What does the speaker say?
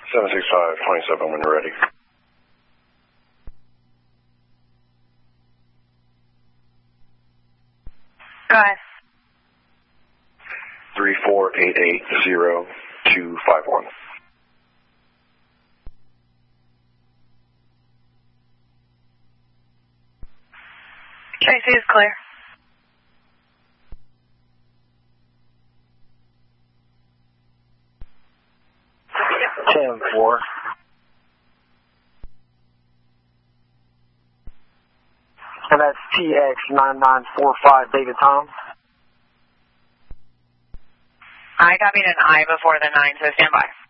765-27 when you're ready. Go ahead. 34880251. Tracy is clear. Ten-4. And that's TX9945 David Tom. I copied an I before the 9, so stand by.